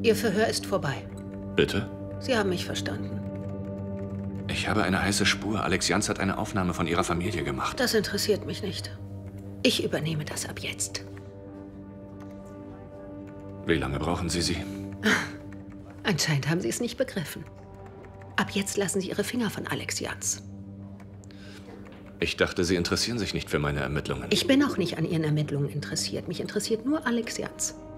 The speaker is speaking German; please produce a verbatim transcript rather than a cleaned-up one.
Ihr Verhör ist vorbei. Bitte? Sie haben mich verstanden. Ich habe eine heiße Spur. Alex Janz hat eine Aufnahme von Ihrer Familie gemacht. Das interessiert mich nicht. Ich übernehme das ab jetzt. Wie lange brauchen Sie sie? Anscheinend haben Sie es nicht begriffen. Ab jetzt lassen Sie Ihre Finger von Alex Janz. Ich dachte, Sie interessieren sich nicht für meine Ermittlungen. Ich bin auch nicht an Ihren Ermittlungen interessiert. Mich interessiert nur Alex Janz.